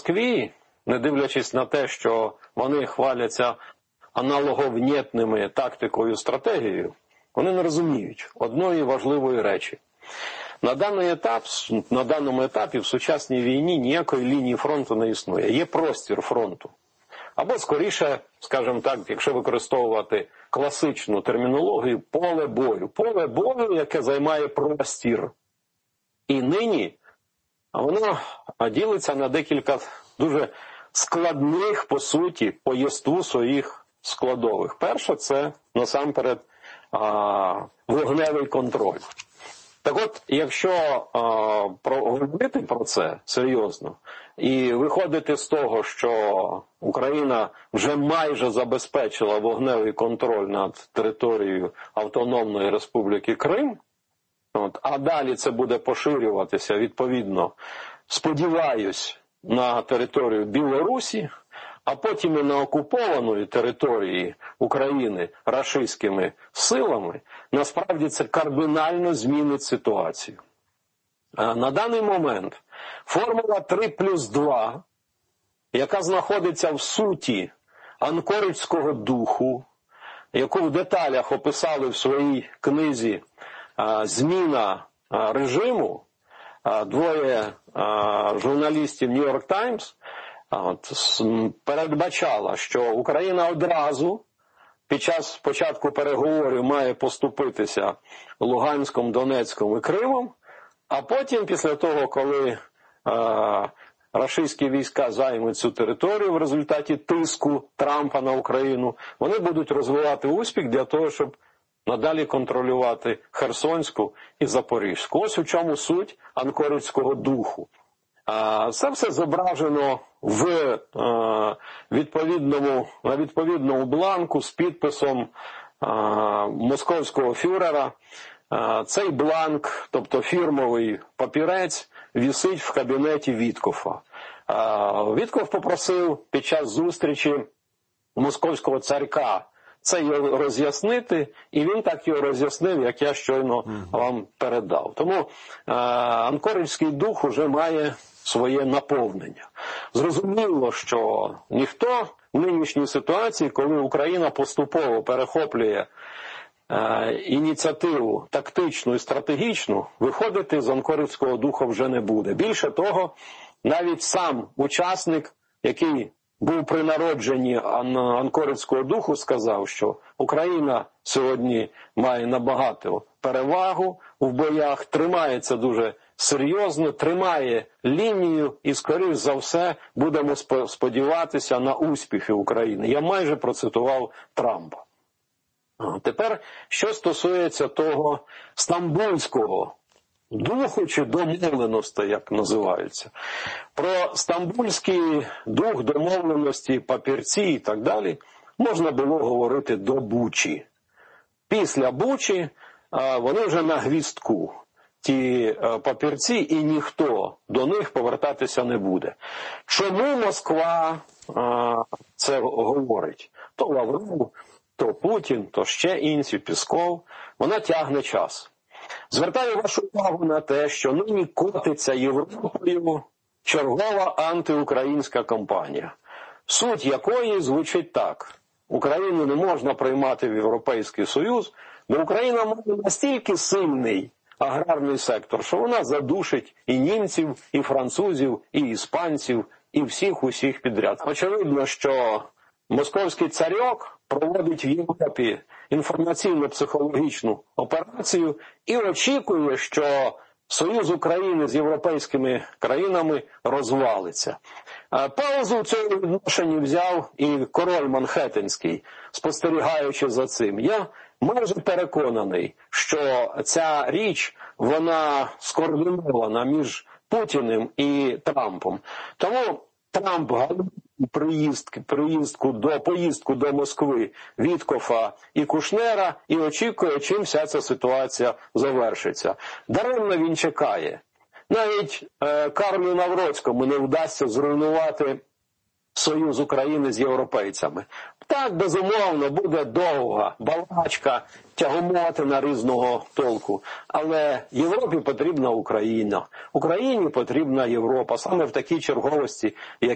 Москві, не дивлячись на те, що вони хваляться аналоговнєтними тактикою, стратегією, вони не розуміють одної важливої речі. На даному етапі в сучасній війні ніякої лінії фронту не існує. Є простір фронту. Або, скоріше, скажімо так, якщо використовувати класичну термінологію, поле бою. Поле бою, яке займає простір. І нині воно ділиться на декілька дуже складних, по суті, по єству своїх складових. Перше – це, насамперед, вогневий контроль. Так от, якщо говорити про це серйозно і виходити з того, що Україна вже майже забезпечила вогневий контроль над територією Автономної Республіки Крим, а далі це буде поширюватися, відповідно, сподіваюсь, на територію Білорусі, а потім і на окупованої території України рашистськими силами, насправді це кардинально змінить ситуацію. На даний момент формула 3+2, яка знаходиться в суті анкоридського духу, яку в деталях описали в своїй книзі «Зміна режиму», двоє журналістів New York Times, передбачала, що Україна одразу під час початку переговорів має поступитися Луганськом, Донецьком і Кримом, а потім, після того, коли рашистські війська займуть цю територію в результаті тиску Трампа на Україну, вони будуть розвивати успіх для того, щоб надалі контролювати Херсонську і Запорізьку. Ось у чому суть анкоридського духу. Це все зображено на відповідному бланку з підписом московського фюрера. Цей бланк, тобто фірмовий папірець, висить в кабінеті Віткофа. Віткоф попросив під час зустрічі московського царька це роз'яснити, і він так його роз'яснив, як я щойно вам передав. Тому анкоридський дух уже має своє наповнення. Зрозуміло, що ніхто в нинішній ситуації, коли Україна поступово перехоплює ініціативу тактичну і стратегічну, виходити з анкоридського духа вже не буде. Більше того, навіть сам учасник, який був при народженні анкоридського духу, сказав, що Україна сьогодні має набагато перевагу в боях, тримається дуже серйозно, тримає лінію і, скоріш за все, будемо сподіватися на успіхи України. Я майже процитував Трампа. Тепер, що стосується того стамбульського духу чи домовленості, як називаються. Про стамбульський дух, домовленості, папірці і так далі можна було говорити до Бучі. Після Бучі вони вже на гвіздку, ті папірці, і ніхто до них повертатися не буде. Чому Москва це говорить? То Лавров, то Путін, то ще інші, Пісков. Вона тягне час. Звертаю вашу увагу на те, що нині котиться Європою чергова антиукраїнська кампанія, суть якої звучить так. Україну не можна приймати в Європейський Союз, бо Україна має настільки сильний аграрний сектор, що вона задушить і німців, і французів, і іспанців, і всіх підряд. Очевидно, що московський царьок проводить в Європі інформаційно-психологічну операцію і очікує, що союз України з європейськими країнами розвалиться. Паузу в цьому відношенні взяв і король Манхеттенський, спостерігаючи за цим. Я майже переконаний, що ця річ, вона скоординована між Путіним і Трампом. Тому Трамп поїздку до Москви Віткофа і Кушнера і очікує, чим вся ця ситуація завершиться. Даремно він чекає. Навіть Карлу Навроцькому не вдасться зруйнувати союз України з європейцями. Так, безумовно, буде довга балачка, тягомотина різного толку. Але Європі потрібна Україна. Україні потрібна Європа. Саме в такій черговості,